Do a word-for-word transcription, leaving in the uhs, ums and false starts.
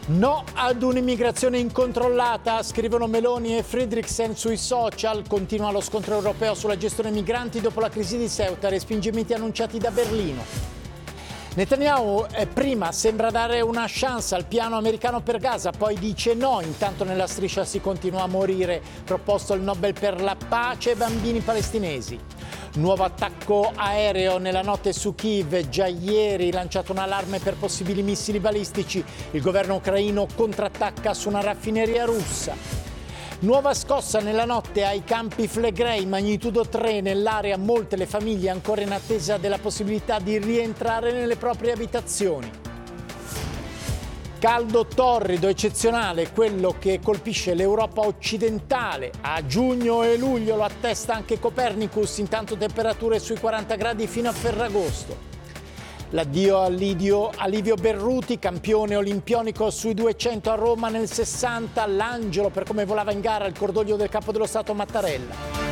No ad un'immigrazione incontrollata, scrivono Meloni e Friedrichsen sui social. Continua lo scontro europeo sulla gestione migranti dopo la crisi di Ceuta, respingimenti annunciati da Berlino. Netanyahu eh, prima sembra dare una chance al piano americano per Gaza, poi dice no. Intanto nella striscia si continua a morire. Proposto il Nobel per la pace ai bambini palestinesi. Nuovo attacco aereo nella notte su Kiev, già ieri lanciato un allarme per possibili missili balistici. Il governo ucraino contrattacca su una raffineria russa. Nuova scossa nella notte ai campi Flegrei, magnitudo tre nell'area, molte le famiglie ancora in attesa della possibilità di rientrare nelle proprie abitazioni. Caldo torrido, eccezionale, quello che colpisce l'Europa occidentale. A giugno e luglio lo attesta anche Copernicus, intanto temperature sui quaranta gradi fino a Ferragosto. L'addio a Lidio, a Livio Berruti, campione olimpionico sui duecento a Roma nel sessanta, l'angelo per come volava in gara, il cordoglio del capo dello Stato Mattarella.